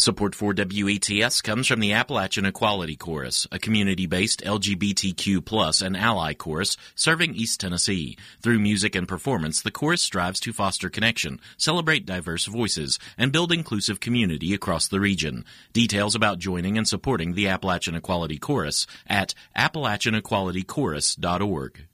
Support for WETS comes from the Appalachian Equality Chorus, a community-based LGBTQ+ and ally chorus serving East Tennessee. Through music and performance, the chorus strives to foster connection, celebrate diverse voices, and build inclusive community across the region. Details about joining and supporting the Appalachian Equality Chorus at AppalachianEqualityChorus.org.